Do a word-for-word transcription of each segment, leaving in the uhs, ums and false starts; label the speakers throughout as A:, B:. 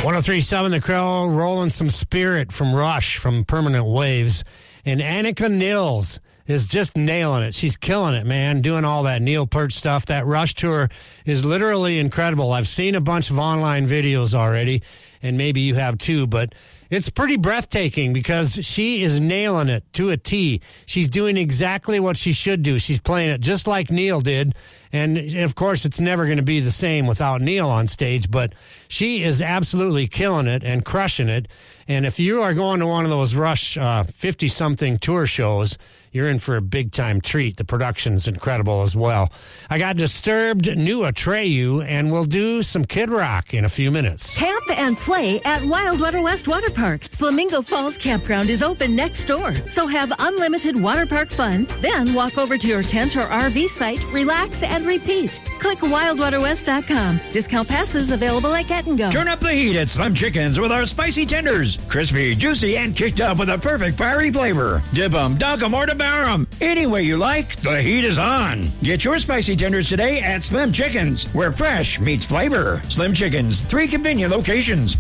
A: one oh three point seven The Crow, rolling some Spirit from Rush from Permanent Waves. And Annika Nils is just nailing it. She's killing it, man, doing all that Neil Peart stuff. That Rush tour is literally incredible. I've seen a bunch of online videos already, and maybe you have too, but it's pretty breathtaking because she is nailing it to a T. She's doing exactly what she should do. She's playing it just like Neil did. And, of course, it's never going to be the same without Neil on stage, but she is absolutely killing it and crushing it. And if you are going to one of those Rush uh, fifty-something tour shows, you're in for a big-time treat. The production's incredible as well. I got Disturbed, new Atreyu, and we'll do some Kid Rock in a few minutes.
B: Camp and play at Wildwater West Water Park. Flamingo Falls Campground is open next door, so have unlimited water park fun, then walk over to your tent or R V site, relax, and repeat. Click wildwater west dot com. Discount passes available at Get and Go.
C: Turn up the heat at Slim Chickens with our spicy tenders. Crispy, juicy, and kicked up with a perfect fiery flavor. Dip 'em, dunk 'em, or devour 'em. Any way you like, the heat is on. Get your spicy tenders today at Slim Chickens, where fresh meets flavor. Slim Chickens, three convenient locations.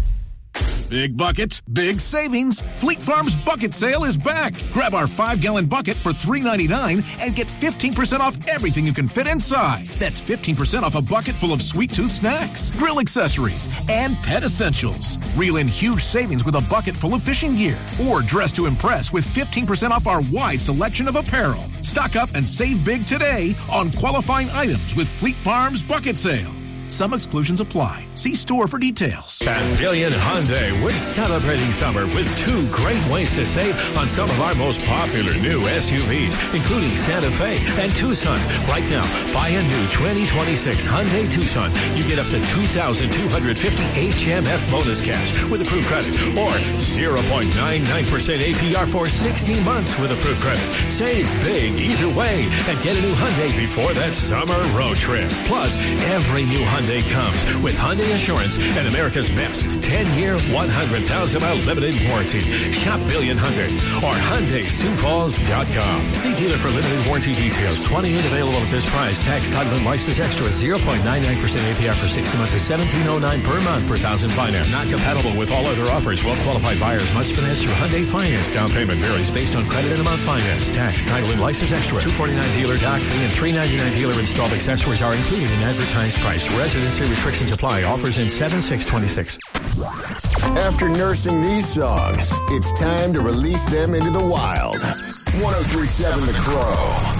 D: Big buckets, big savings. Fleet Farm's bucket sale is back. Grab our five-gallon bucket for three ninety-nine and get fifteen percent off everything you can fit inside. That's fifteen percent off a bucket full of sweet tooth snacks, grill accessories, and pet essentials. Reel in huge savings with a bucket full of fishing gear. Or dress to impress with fifteen percent off our wide selection of apparel. Stock up and save big today on qualifying items with Fleet Farm's bucket sale. Some exclusions apply. See store for details.
E: Pavilion Hyundai, we're celebrating summer with two great ways to save on some of our most popular new S U Vs, including Santa Fe and Tucson. Right now, buy a new twenty twenty-six Hyundai Tucson. You get up to two thousand two hundred fifty H M F bonus cash with approved credit, or zero point nine nine percent A P R for sixty months with approved credit. Save big either way and get a new Hyundai before that summer road trip. Plus, every new Hyundai Hyundai comes with Hyundai Assurance and America's best ten-year, one hundred thousand mile limited warranty. Shop Billion Hyundai or Hyundai Sioux Falls dot com. See dealer for limited warranty details. twenty-eight available at this price. Tax, title, and license extra. zero point nine nine percent A P R for sixty months is seventeen oh nine per month per thousand finance. Not compatible with all other offers. Well-qualified buyers must finance through Hyundai Finance. Down payment varies based on credit and amount finance. Tax, title, and license extra. two forty-nine dealer doc fee and three ninety-nine dealer installed accessories are included in advertised price. Residency restrictions apply. Offers in seven six twenty-six.
F: After nursing these songs, it's time to release them into the wild. one oh three point seven The Crow.